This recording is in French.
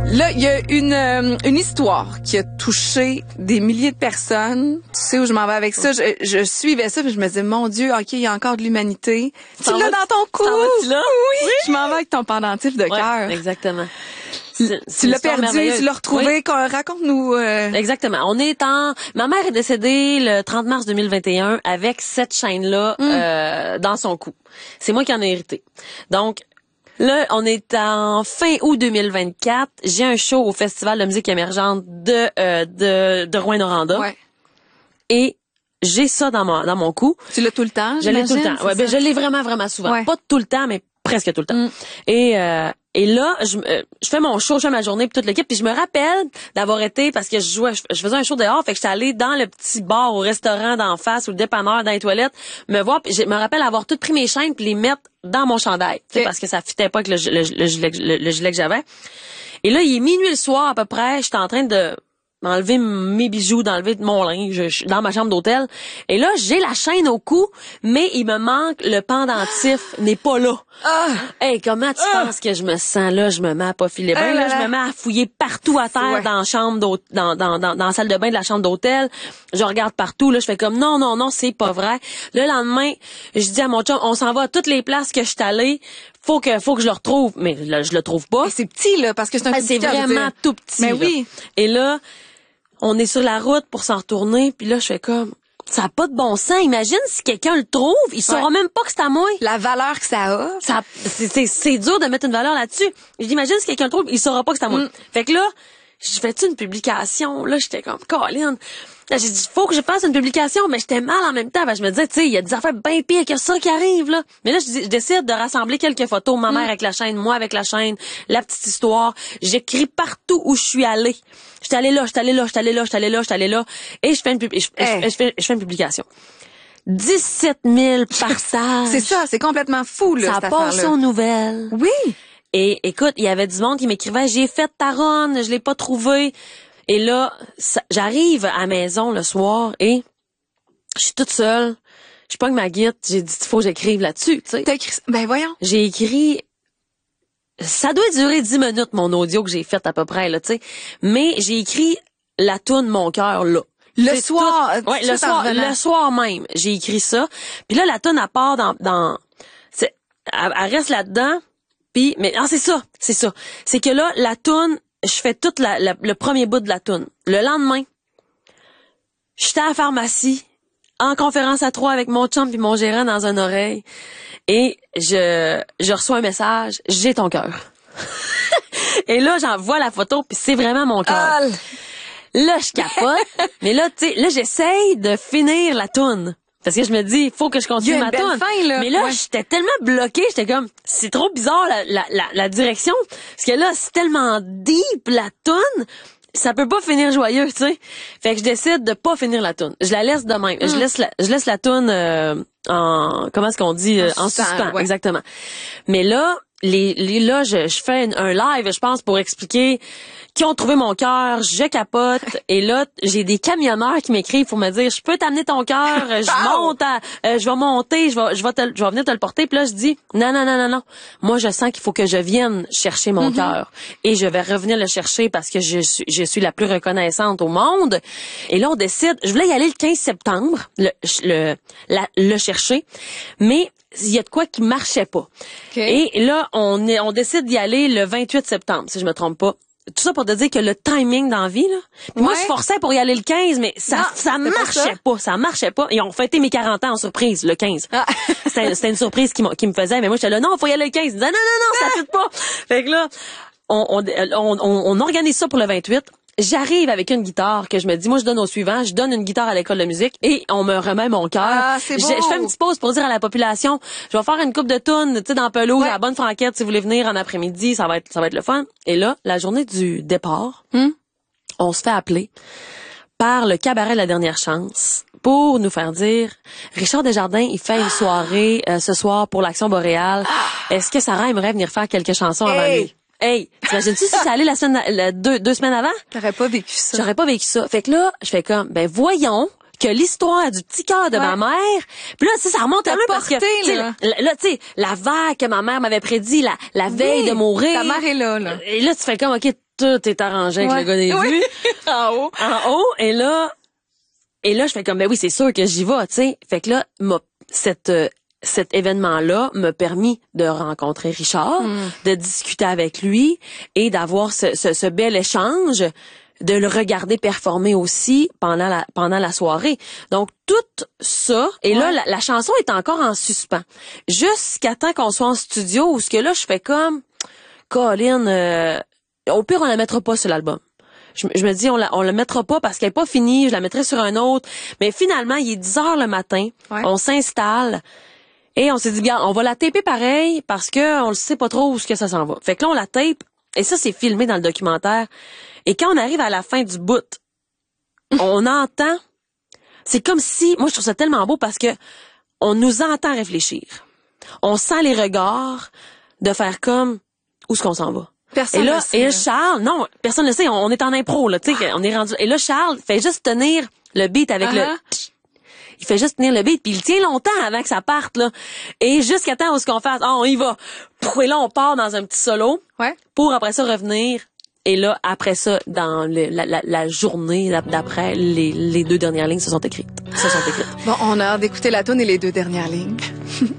Là, il y a une histoire qui a touché des milliers de personnes. Tu sais où je m'en vais avec ça? Je suivais ça puis je me disais, mon Dieu, OK, il y a encore de l'humanité. Tu l'as dans ton cou? Là? Oui, je m'en vais avec ton pendentif de cœur. Exactement. Tu l'as perdu, tu l'as retrouvé. Oui. Raconte-nous. Exactement. Ma mère est décédée le 30 mars 2021 avec cette chaîne-là dans son cou. C'est moi qui en ai hérité. Donc, là, on est en fin août 2024. J'ai un show au Festival de musique émergente de Rouyn-Noranda. Ouais. Et j'ai ça dans mon cou. Tu l'as tout le temps, je l'ai tout le temps. Ouais, ben je l'ai vraiment, vraiment souvent. Ouais. Pas tout le temps, mais presque tout le temps. Et là, je fais mon show, je fais ma journée puis toute l'équipe, puis je me rappelle d'avoir été, parce que je faisais un show dehors, fait que j'étais allée dans le petit bar au restaurant d'en face ou le dépanneur dans les toilettes, me voir, puis je me rappelle avoir tout pris mes chaînes puis les mettre dans mon chandail, parce que ça fitait pas avec le gilet que j'avais. Et là, il est minuit le soir à peu près, j'étais en train de m'enlever mes bijoux, d'enlever mon linge, je suis dans ma chambre d'hôtel. Et là, j'ai la chaîne au cou, mais il me manque le pendentif, n'est pas là. Hey, comment tu penses que je me sens là? Je me mets à pas filer bien, là, je me mets à fouiller partout à terre dans la chambre dans la salle de bain de la chambre d'hôtel. Je regarde partout, là, je fais comme non, c'est pas vrai. Le lendemain, je dis à mon chum, on s'en va à toutes les places que je suis allée. Faut que je le retrouve, mais là, je le trouve pas. Et c'est petit, là, parce que c'est un c'est vraiment tout petit. Mais oui. Et là, on est sur la route pour s'en retourner, puis là, je fais comme, ça n'a pas de bon sens. Imagine si quelqu'un le trouve, il saura même pas que c'est à moi. La valeur que ça a. C'est dur de mettre une valeur là-dessus. Je dis, imagine si quelqu'un le trouve, il saura pas que c'est à moi. Fait que là, je fais-tu une publication? Là, j'étais comme, Colin. Là, j'ai dit, faut que je fasse une publication, mais j'étais mal en même temps. Ben, je me disais, tu sais, il y a des affaires bien pires que ça qui arrivent, là. Mais là, je décide de rassembler quelques photos. Ma mère avec la chaîne, moi avec la chaîne, la petite histoire. J'écris partout où je suis allée. J'étais allée là. Et je fais une publication. 17 000 partages. C'est ça, c'est complètement fou, là, ça passe aux nouvelles. Oui. Et écoute, il y avait du monde qui m'écrivait, j'ai fait ta run, je l'ai pas trouvé. Et là, j'arrive à la maison le soir et je suis toute seule. Je pogne ma guitare, j'ai dit, il faut que j'écrive là-dessus, tu sais. T'as écrit, ben voyons. J'ai écrit, ça doit durer 10 minutes, mon audio que j'ai fait à peu près, là, tu sais. Mais j'ai écrit la toune Mon cœur, là. Le soir, le soir même, j'ai écrit ça. Puis là, la toune, elle part elle reste là-dedans. Puis, mais c'est ça. C'est que là, la toune, je fais tout le premier bout de la toune. Le lendemain, j'étais à la pharmacie, en conférence à 3 avec mon chum puis mon gérant dans une oreille, et je reçois un message, j'ai ton cœur. Et là, j'envoie la photo, puis c'est vraiment mon cœur. Là, je capote, mais là, tu sais, là, j'essaye de finir la toune. Parce que je me dis, il faut que je continue ma toune. Mais là, j'étais tellement bloquée, j'étais comme, c'est trop bizarre la direction. Parce que là, c'est tellement deep la toune, ça peut pas finir joyeux, tu sais. Fait que je décide de pas finir la toune. Je la laisse de même. Je laisse la toune en, comment est-ce qu'on dit, en suspens. Ouais. Exactement. Mais là, là, je fais un live, je pense, pour expliquer qui ont trouvé mon cœur, je capote. Et là, j'ai des camionneurs qui m'écrivent pour me dire, je peux t'amener ton cœur, je vais monter, je vais venir te le porter. Puis là, je dis, non. Moi, je sens qu'il faut que je vienne chercher mon cœur. Et je vais revenir le chercher parce que je suis la plus reconnaissante au monde. Et là, on décide, je voulais y aller le 15 septembre, le chercher. Mais il y a de quoi qui marchait pas. Okay. Et là, on décide d'y aller le 28 septembre, si je me trompe pas. Tout ça pour te dire que le timing dans la vie, là. Moi, je forçais pour y aller le 15, mais ça marchait pas. Ils ont fêté mes 40 ans en surprise, le 15. C'était une surprise qui me faisait, mais moi, j'étais là, non, faut y aller le 15. Ils disaient, non, ça fit pas. Fait que là, on organise ça pour le 28. J'arrive avec une guitare que je me dis, moi, je donne au suivant, je donne une guitare à l'école de musique et on me remet mon cœur. C'est beau. Je fais une petite pause pour dire à la population, je vais faire une coupe de tunes, tu sais, dans Pelouse, à la Bonne Franquette, si vous voulez venir en après-midi, ça va être le fun. Et là, la journée du départ, on se fait appeler par le cabaret de la dernière chance pour nous faire dire, Richard Desjardins, il fait une soirée ce soir pour l'Action Boréale. Est-ce que Sarah aimerait venir faire quelques chansons avant lui? Hey, t'imagines-tu si ça allait deux semaines avant? T'aurais pas vécu ça. J'aurais pas vécu ça. Fait que là, je fais comme, ben voyons, que l'histoire du petit cœur de ma mère. Puis là, tu sais, ça remonte un peu parce que, tu sais, là, tu sais, la vague que ma mère m'avait prédit la veille de mourir. Ta mère est là. Et là, tu fais comme, OK, tout est arrangé avec le gars des vues. En haut. En haut. Et là, je fais comme, ben oui, c'est sûr que j'y vais, tu sais. Fait que là, cet événement-là m'a permis de rencontrer Richard, de discuter avec lui et d'avoir ce bel échange, de le regarder performer aussi pendant la soirée. Donc, tout ça, et là, la chanson est encore en suspens. Jusqu'à temps qu'on soit en studio, où ce que là, je fais comme, Colin, au pire, on la mettra pas sur l'album. Je me dis, on la mettra pas parce qu'elle est pas finie, je la mettrai sur un autre. Mais finalement, il est 10h le matin, on s'installe, et on s'est dit, regarde, on va la taper pareil parce que on le sait pas trop où ce que ça s'en va. Fait que là, on la tape, et ça, c'est filmé dans le documentaire. Et quand on arrive à la fin du bout, on entend, c'est comme si, moi je trouve ça tellement beau parce que on nous entend réfléchir. On sent les regards de faire comme, où est-ce qu'on s'en va? Personne et là, ne sait. Et là, Charles, non, personne ne sait, on est en impro, là, tu sais, on est rendu, et là, Charles fait juste tenir le beat avec il fait juste tenir le beat, puis il tient longtemps avant que ça parte, là. Et jusqu'à temps où ce qu'on fasse, on y va. Et là, on part dans un petit solo. Pour après ça revenir. Et là, après ça, dans la journée d'après, les 2 dernières lignes se sont écrites. Bon, on a hâte d'écouter la toune et les 2 dernières lignes.